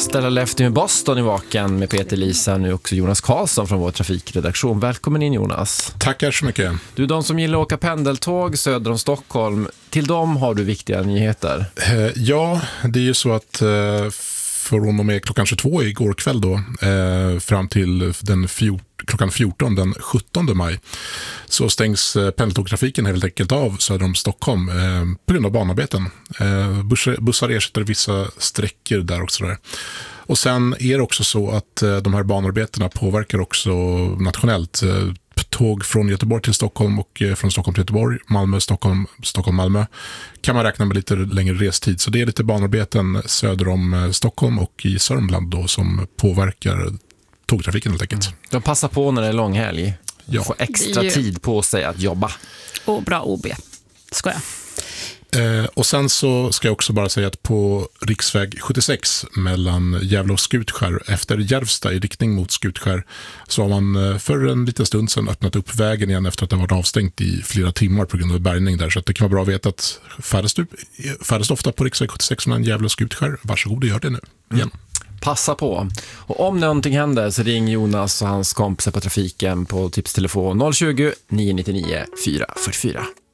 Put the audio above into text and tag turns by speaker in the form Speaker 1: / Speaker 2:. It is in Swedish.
Speaker 1: Ställa Lefty med Boston i vaken med Peter Lisa, nu också Jonas Karlsson från vår trafikredaktion. Välkommen in, Jonas.
Speaker 2: Tackar så mycket.
Speaker 1: Du, de som gillar att åka pendeltåg söder om Stockholm, till dem har du viktiga nyheter.
Speaker 2: Ja, det är ju så att från och med klockan 22 igår kväll då, fram till klockan 14 den 17 maj så stängs pendeltågtrafiken helt enkelt av söder om Stockholm på grund av banarbeten. Bussar ersätter vissa sträckor där också där. Och sen är det också så att de här banarbetena påverkar också nationellt. Tåg från Göteborg till Stockholm och från Stockholm till Göteborg, Malmö, Stockholm, Malmö kan man räkna med lite längre restid. Så det är lite banarbeten söder om Stockholm och i Sörmland då som påverkar tågtrafiken helt enkelt.
Speaker 1: De passar på när det är långhelg.
Speaker 2: Ja.
Speaker 1: Får extra tid på sig att jobba.
Speaker 3: Bra OB, ska jag.
Speaker 2: Och sen så ska jag också bara säga att på riksväg 76 mellan Gävle och Skutskär efter Järvsta i riktning mot Skutskär så har man för en liten stund sedan öppnat upp vägen igen efter att det varit avstängt i flera timmar på grund av bärgning där. Så att det kan vara bra att veta att färdas ofta på riksväg 76 mellan Gävle och Skutskär. Varsågod och gör det nu igen.
Speaker 1: Passa på. Och om någonting händer så ring Jonas och hans kompisar på trafiken på tipstelefon 020 999 444.